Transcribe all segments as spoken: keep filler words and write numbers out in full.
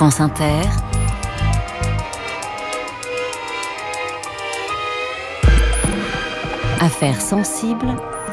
France Inter, Affaires sensibles,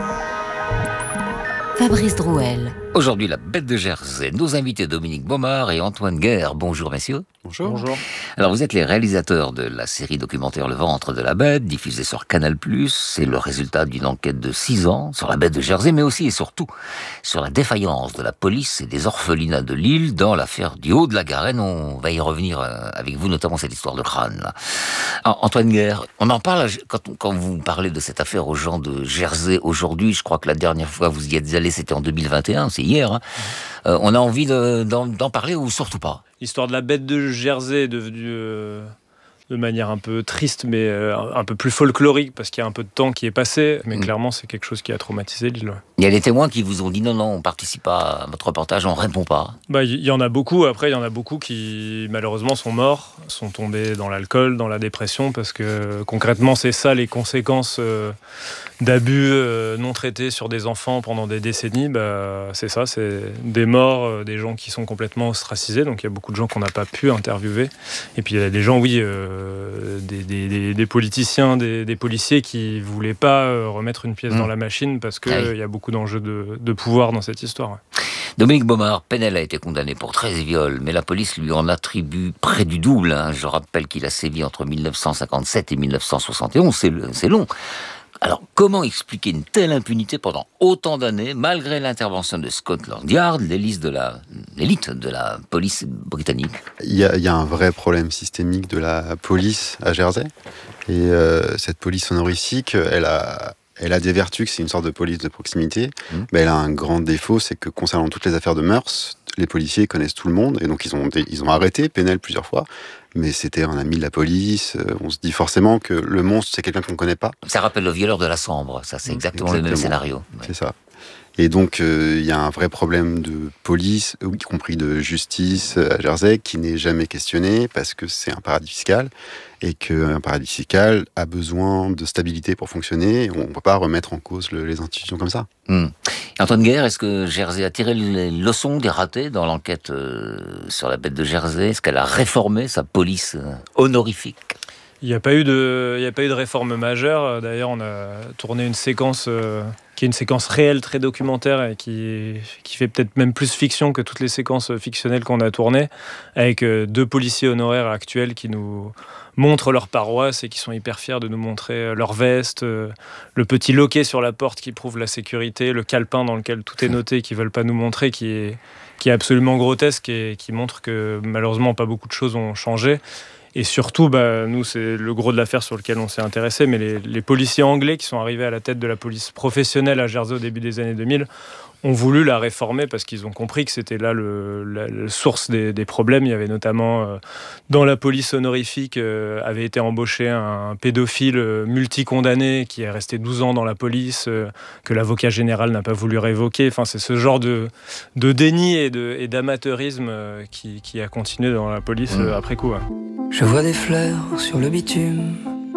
Fabrice Drouel. Aujourd'hui, la bête de Jersey. Nos invités Dominique Baumard et Antoine Guerre. Bonjour messieurs. Bonjour. Bonjour. Alors vous êtes les réalisateurs de la série documentaire Le ventre de la bête, diffusée sur Canal plus. C'est le résultat d'une enquête de six ans sur la bête de Jersey, mais aussi et surtout sur la défaillance de la police et des orphelinats de Lille dans l'affaire du Haut de la Garenne. On va y revenir avec vous, notamment cette histoire de crâne là. Alors, Antoine Guerre, on en parle quand, quand vous parlez de cette affaire aux gens de Jersey aujourd'hui. Je crois que la dernière fois vous y êtes allé, c'était en deux mille vingt et un, c'est hier. Hein. Euh, on a envie de, d'en, d'en parler ou surtout pas? L'histoire de la bête de Jersey est devenue euh, de manière un peu triste, mais euh, un peu plus folklorique, parce qu'il y a un peu de temps qui est passé. Mais mmh. clairement, c'est quelque chose qui a traumatisé l'île. Ouais. Il y a des témoins qui vous ont dit non, non, on ne participe pas à votre reportage, on ne répond pas. Bah, il y en a beaucoup. Après, il y en a beaucoup qui, malheureusement, sont morts, sont tombés dans l'alcool, dans la dépression, parce que concrètement, c'est ça les conséquences euh, d'abus euh, non traités sur des enfants pendant des décennies. Bah, c'est ça, c'est des morts, euh, des gens qui sont complètement ostracisés. Donc, il y a beaucoup de gens qu'on n'a pas pu interviewer. Et puis, il y a des gens, oui, euh, des, des, des, des politiciens, des, des policiers qui ne voulaient pas euh, remettre une pièce mmh. dans la machine parce qu'il ah oui. y a beaucoup d'enjeux de, de pouvoir dans cette histoire. Ouais. Dominique Baumard, Penel a été condamné pour treize viols, mais la police lui en attribue près du double. Hein. Je rappelle qu'il a sévi entre dix-neuf cent cinquante-sept et dix-neuf cent soixante et onze, c'est, c'est long. Alors, comment expliquer une telle impunité pendant autant d'années, malgré l'intervention de Scotland Yard, l'élite de la, l'élite de la police britannique? Il y a, il y a un vrai problème systémique de la police à Jersey. Et euh, cette police honorifique, elle a... Elle a des vertus, que c'est une sorte de police de proximité, mmh. mais elle a un grand défaut, c'est que concernant toutes les affaires de mœurs, les policiers connaissent tout le monde, et donc ils ont, ils ont arrêté Penel plusieurs fois, mais c'était un ami de la police. On se dit forcément que le monstre, c'est quelqu'un qu'on ne connaît pas. Ça rappelle le violeur de la Sambre, ça c'est exactement, exactement. le même scénario. Ouais. C'est ça. Et donc, il euh, y a un vrai problème de police, y compris de justice à Jersey, qui n'est jamais questionné parce que c'est un paradis fiscal et qu'un paradis fiscal a besoin de stabilité pour fonctionner. Et on ne peut pas remettre en cause le, les institutions comme ça. Mmh. Antoine Guerre, est-ce que Jersey a tiré les leçons des ratés dans l'enquête euh, sur la bête de Jersey? Est-ce qu'elle a réformé sa police euh, honorifique? Il n'y a pas eu de, il n'y a pas eu de réforme majeure. D'ailleurs, on a tourné une séquence euh, qui est une séquence réelle, très documentaire et qui, qui fait peut-être même plus fiction que toutes les séquences fictionnelles qu'on a tournées, avec euh, deux policiers honoraires actuels qui nous montrent leur paroisse et qui sont hyper fiers de nous montrer leur veste, euh, le petit loquet sur la porte qui prouve la sécurité, le calepin dans lequel tout est noté qu'ils ne veulent pas nous montrer, qui est, qui est absolument grotesque et qui montre que malheureusement pas beaucoup de choses ont changé. Et surtout, bah, nous, c'est le gros de l'affaire sur lequel on s'est intéressé, mais les, les policiers anglais qui sont arrivés à la tête de la police professionnelle à Jersey au début des années deux mille ont voulu la réformer parce qu'ils ont compris que c'était là le, la, la source des, des problèmes. Il y avait notamment, euh, dans la police honorifique, euh, avait été embauché un pédophile euh, multicondamné qui est resté douze ans dans la police, euh, que l'avocat général n'a pas voulu révoquer. Enfin, c'est ce genre de, de déni et, de, et d'amateurisme euh, qui, qui a continué dans la police euh, après coup. Ouais. Je vois des fleurs sur le bitume,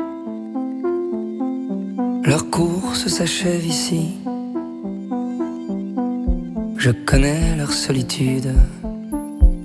leur course s'achève ici. Je connais leur solitude,